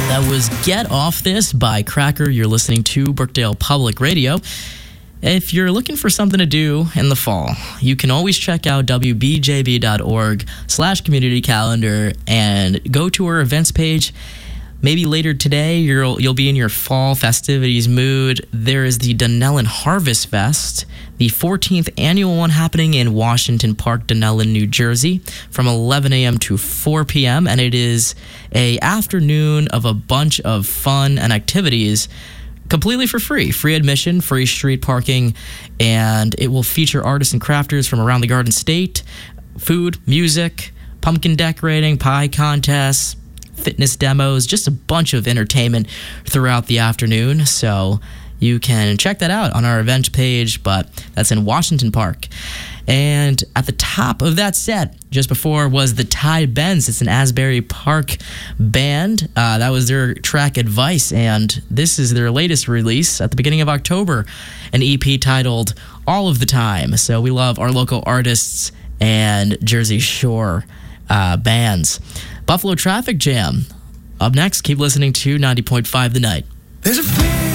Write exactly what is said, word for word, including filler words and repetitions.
That was Get Off This by Cracker. You're listening to Brookdale Public Radio. If you're looking for something to do in the fall, you can always check out w b j b dot org slash community calendar and go to our events page. Maybe later today, you'll you'll be in your fall festivities mood. There is the Dunellen Harvest Fest, the fourteenth annual one happening in Washington Park, Dunellen, New Jersey, from eleven a.m. to four p.m., and it is a afternoon of a bunch of fun and activities completely for free. Free admission, free street parking, and it will feature artists and crafters from around the Garden State, food, music, pumpkin decorating, pie contests, fitness demos, just a bunch of entertainment throughout the afternoon. So you can check that out on our event page, but that's in Washington Park. And at the top of that set, just before, was the Ty Bends. It's an Asbury Park band. Uh, that was their track Advice, and this is their latest release at the beginning of October, an E P titled All of the Time. So we love our local artists and Jersey Shore uh, bands. Buffalo Traffic Jam. Up next, keep listening to ninety point five The Night. There's a